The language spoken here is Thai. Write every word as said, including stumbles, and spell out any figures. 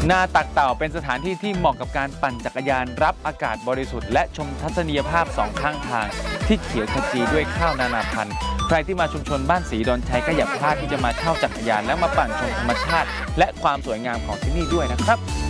นาตักเต่าเป็นสถานที่ที่เหมาะกับการปั่นจักรยานรับอากาศบริสุทธิ์และชมทัศนียภาพสองข้างทางที่เขียวขจีด้วยข้าวนานาพันธุ์ใครที่มาชุมชนบ้านศรีดอนชัยก็อย่าพลาดที่จะมาเช่าจักรยานแล้วมาปั่นชมธรรมชาติและความสวยงามของที่นี่ด้วยนะครับ